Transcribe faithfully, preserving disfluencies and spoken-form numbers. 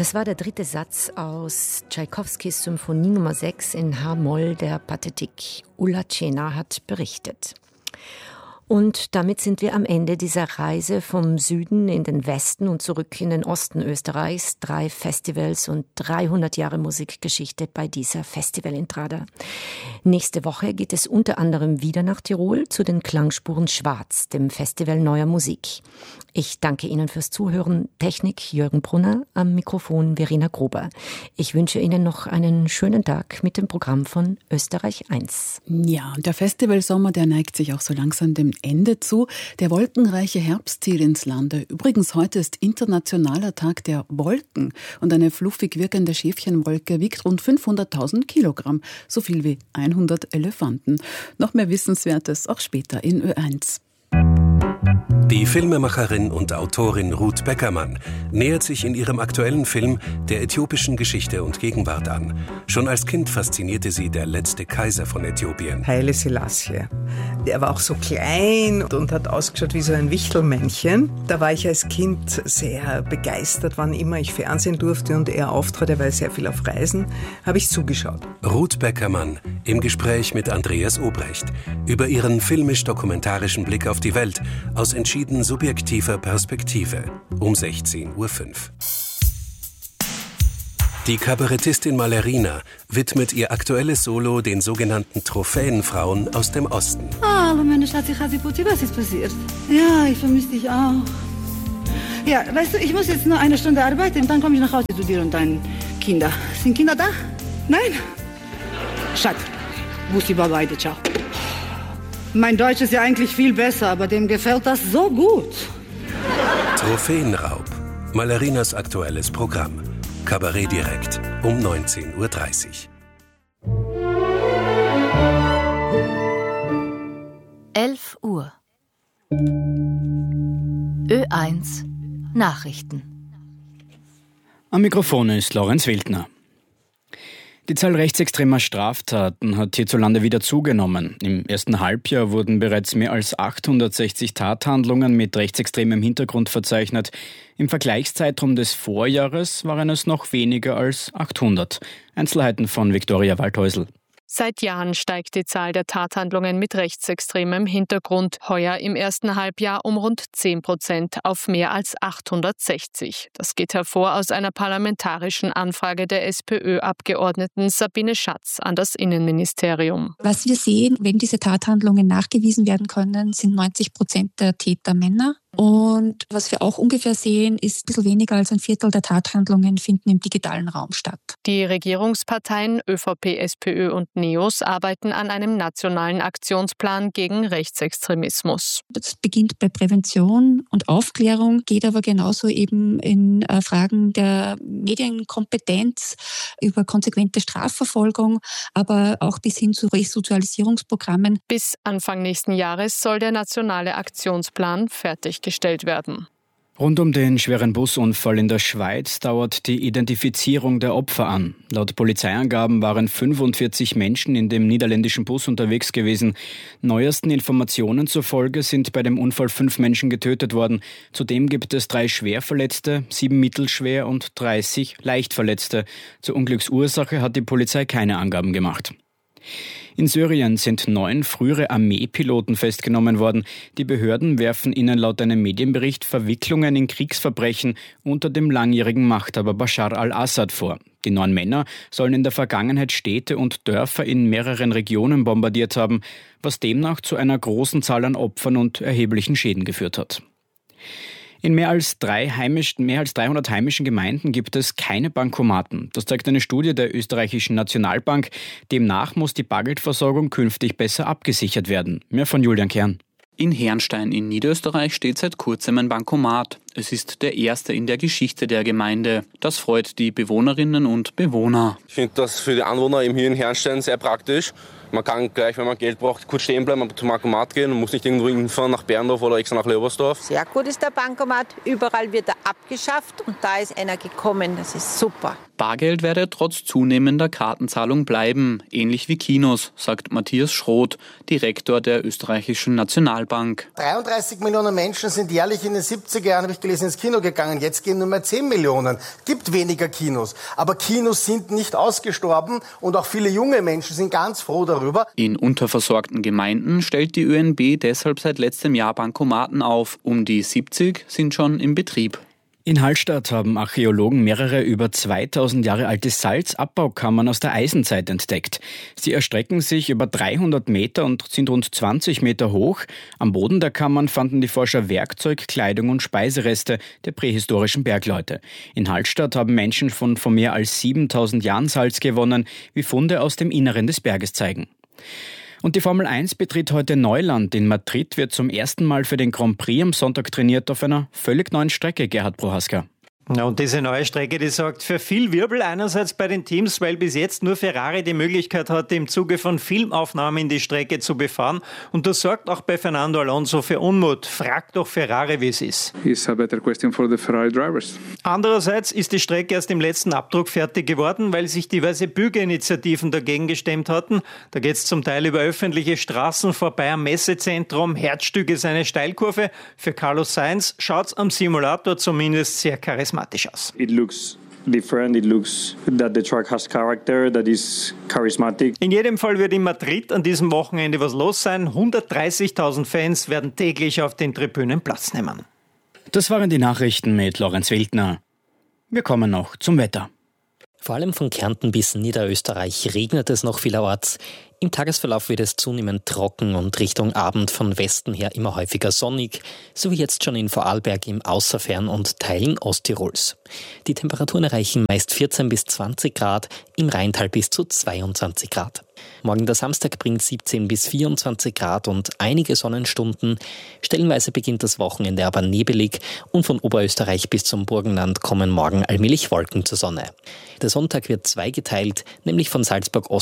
Das war der dritte Satz aus Tschaikowskis Symphonie Nummer sechs in H-Moll der Pathetik. Ulla Tschena hat berichtet. Und damit sind wir am Ende dieser Reise vom Süden in den Westen und zurück in den Osten Österreichs. Drei Festivals und dreihundert Jahre Musikgeschichte bei dieser Festivalentrada. Nächste Woche geht es unter anderem wieder nach Tirol zu den Klangspuren Schwarz, dem Festival Neuer Musik. Ich danke Ihnen fürs Zuhören. Technik Jürgen Brunner, am Mikrofon Verena Gruber. Ich wünsche Ihnen noch einen schönen Tag mit dem Programm von Österreich eins. Ja, und der Festivalsommer, der neigt sich auch so langsam dem Ende zu. Der wolkenreiche Herbst zieht ins Lande. Übrigens, heute ist internationaler Tag der Wolken. Und eine fluffig wirkende Schäfchenwolke wiegt rund fünfhunderttausend Kilogramm. So viel wie hundert Elefanten. Noch mehr Wissenswertes auch später in Ö eins. Die Filmemacherin und Autorin Ruth Beckermann nähert sich in ihrem aktuellen Film der äthiopischen Geschichte und Gegenwart an. Schon als Kind faszinierte sie der letzte Kaiser von Äthiopien. Haile Selassie. Der war auch so klein und hat ausgeschaut wie so ein Wichtelmännchen. Da war ich als Kind sehr begeistert, wann immer ich Fernsehen durfte und er auftrat, er war sehr viel auf Reisen, habe ich zugeschaut. Ruth Beckermann im Gespräch mit Andreas Obrecht über ihren filmisch-dokumentarischen Blick auf die Welt aus entschieden subjektiver Perspektive um sechzehn Uhr fünf. Die Kabarettistin Mallerina widmet ihr aktuelles Solo den sogenannten Trophäenfrauen aus dem Osten. Ah, aber meine Schatzi Chasipuzi, was ist passiert? Ja, ich vermisse dich auch. Ja, weißt du, ich muss jetzt nur eine Stunde arbeiten und dann komme ich nach Hause zu dir und deinen Kindern. Sind Kinder da? Nein? Schatz, Bussi Babaide, ciao. Mein Deutsch ist ja eigentlich viel besser, aber dem gefällt das so gut. Trophäenraub. Mallerinas aktuelles Programm. Kabarett direkt um neunzehn Uhr dreißig. elf Uhr. Ö eins Nachrichten. Am Mikrofon ist Lorenz Wildner. Die Zahl rechtsextremer Straftaten hat hierzulande wieder zugenommen. Im ersten Halbjahr wurden bereits mehr als achthundertsechzig Tathandlungen mit rechtsextremem Hintergrund verzeichnet. Im Vergleichszeitraum des Vorjahres waren es noch weniger als achthundert. Einzelheiten von Viktoria Waldhäusl. Seit Jahren steigt die Zahl der Tathandlungen mit rechtsextremem Hintergrund. Heuer im ersten Halbjahr um rund zehn Prozent auf mehr als achthundertsechzig. Das geht hervor aus einer parlamentarischen Anfrage der SPÖ-Abgeordneten Sabine Schatz an das Innenministerium. Was wir sehen, wenn diese Tathandlungen nachgewiesen werden können, sind neunzig Prozent der Täter Männer. Und was wir auch ungefähr sehen, ist ein bisschen weniger als ein Viertel der Tathandlungen finden im digitalen Raum statt. Die Regierungsparteien ÖVP, SPÖ und NEOS arbeiten an einem nationalen Aktionsplan gegen Rechtsextremismus. Das beginnt bei Prävention und Aufklärung, geht aber genauso eben in Fragen der Medienkompetenz, über konsequente Strafverfolgung, aber auch bis hin zu Resozialisierungsprogrammen. Bis Anfang nächsten Jahres soll der nationale Aktionsplan fertig gestellt werden. Rund um den schweren Busunfall in der Schweiz dauert die Identifizierung der Opfer an. Laut Polizeiangaben waren fünfundvierzig Menschen in dem niederländischen Bus unterwegs gewesen. Neuesten Informationen zufolge sind bei dem Unfall fünf Menschen getötet worden. Zudem gibt es drei Schwerverletzte, sieben mittelschwer und dreißig Leichtverletzte. Zur Unglücksursache hat die Polizei keine Angaben gemacht. In Syrien sind neun frühere Armeepiloten festgenommen worden. Die Behörden werfen ihnen laut einem Medienbericht Verwicklungen in Kriegsverbrechen unter dem langjährigen Machthaber Bashar al-Assad vor. Die neun Männer sollen in der Vergangenheit Städte und Dörfer in mehreren Regionen bombardiert haben, was demnach zu einer großen Zahl an Opfern und erheblichen Schäden geführt hat. In mehr als, drei heimisch, mehr als dreihundert heimischen Gemeinden gibt es keine Bankomaten. Das zeigt eine Studie der österreichischen Nationalbank. Demnach muss die Bargeldversorgung künftig besser abgesichert werden. Mehr von Julian Kern. In Herrnstein in Niederösterreich steht seit kurzem ein Bankomat. Es ist der erste in der Geschichte der Gemeinde. Das freut die Bewohnerinnen und Bewohner. Ich finde das für die Anwohner eben hier in Herrnstein sehr praktisch. Man kann gleich, wenn man Geld braucht, kurz stehen bleiben, zum Bankomat gehen und muss nicht irgendwo hinfahren nach Berndorf oder extra nach Leobersdorf. Sehr gut ist der Bankomat. Überall wird er abgeschafft und da ist einer gekommen. Das ist super. Bargeld werde trotz zunehmender Kartenzahlung bleiben, ähnlich wie Kinos, sagt Matthias Schroth, Direktor der österreichischen Nationalbank. dreiunddreißig Millionen Menschen sind jährlich in den siebziger Jahren, habe ich gelesen, ins Kino gegangen. Jetzt gehen nur mehr zehn Millionen. Gibt weniger Kinos. Aber Kinos sind nicht ausgestorben und auch viele junge Menschen sind ganz froh darüber. In unterversorgten Gemeinden stellt die ÖNB deshalb seit letztem Jahr Bankomaten auf. Um die siebzig sind schon im Betrieb. In Hallstatt haben Archäologen mehrere über zweitausend Jahre alte Salzabbaukammern aus der Eisenzeit entdeckt. Sie erstrecken sich über dreihundert Meter und sind rund zwanzig Meter hoch. Am Boden der Kammern fanden die Forscher Werkzeug, Kleidung und Speisereste der prähistorischen Bergleute. In Hallstatt haben Menschen von vor mehr als siebentausend Jahren Salz gewonnen, wie Funde aus dem Inneren des Berges zeigen. Und die Formel eins betritt heute Neuland. In Madrid wird zum ersten Mal für den Grand Prix am Sonntag trainiert auf einer völlig neuen Strecke, Gerhard Prohaska. Ja, und diese neue Strecke, die sorgt für viel Wirbel einerseits bei den Teams, weil bis jetzt nur Ferrari die Möglichkeit hatte, im Zuge von Filmaufnahmen die Strecke zu befahren. Und das sorgt auch bei Fernando Alonso für Unmut. Fragt doch Ferrari, wie es ist. It's a better question for the Ferrari drivers. Andererseits ist die Strecke erst im letzten Abdruck fertig geworden, weil sich diverse Bürgerinitiativen dagegen gestemmt hatten. Da geht es zum Teil über öffentliche Straßen vorbei am Messezentrum. Herzstück ist eine Steilkurve. Für Carlos Sainz schaut es am Simulator zumindest sehr charismatisch aus. It looks different. It looks that the track has character, that is charismatic. In jedem Fall wird in Madrid an diesem Wochenende was los sein. hundertdreißigtausend Fans werden täglich auf den Tribünen Platz nehmen. Das waren die Nachrichten mit Lorenz Wildner. Wir kommen noch zum Wetter. Vor allem von Kärnten bis Niederösterreich regnet es noch vielerorts. Im Tagesverlauf wird es zunehmend trocken und Richtung Abend von Westen her immer häufiger sonnig, so wie jetzt schon in Vorarlberg im Außerfern und Teilen Osttirols. Die Temperaturen erreichen meist vierzehn bis zwanzig Grad, im Rheintal bis zu zweiundzwanzig Grad. Morgen der Samstag bringt siebzehn bis vierundzwanzig Grad und einige Sonnenstunden. Stellenweise beginnt das Wochenende aber nebelig und von Oberösterreich bis zum Burgenland kommen morgen allmählich Wolken zur Sonne. Der Sonntag wird zweigeteilt, nämlich von Salzburg Ost